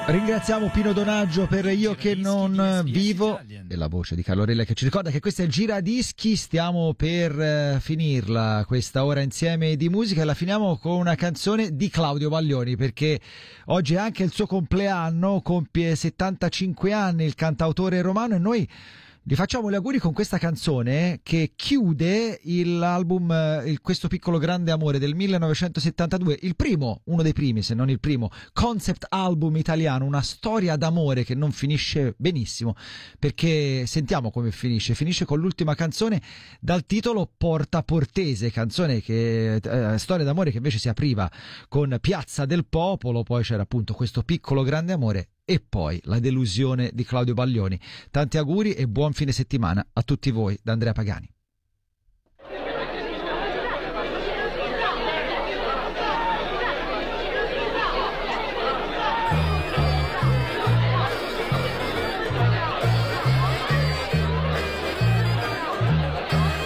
Ringraziamo Pino Donaggio per Io che non vivo e la voce di Carlo Rella che ci ricorda che questo è il Giradischi. Stiamo per finirla questa ora insieme di musica e la finiamo con una canzone di Claudio Baglioni, perché oggi è anche il suo compleanno, compie 75 anni il cantautore romano, e noi gli facciamo gli auguri con questa canzone che chiude l'album Questo piccolo grande amore del 1972, il primo, uno dei primi se non il primo, concept album italiano, una storia d'amore che non finisce benissimo, perché sentiamo come finisce con l'ultima canzone dal titolo Porta Portese, canzone che storia d'amore che invece si apriva con Piazza del Popolo, poi c'era appunto questo piccolo grande amore e poi la delusione di Claudio Baglioni. Tanti auguri e buon fine settimana a tutti voi da Andrea Pagani.